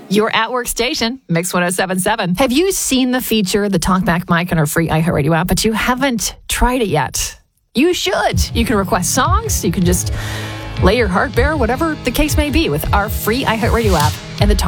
Your at work station, Mix 1077. Have you seen the feature, the TalkBack mic on our free iHeartRadio app, but you haven't tried it yet? You should. You can request songs. You can just lay your heart bare, whatever the case may be, with our free iHeartRadio app and the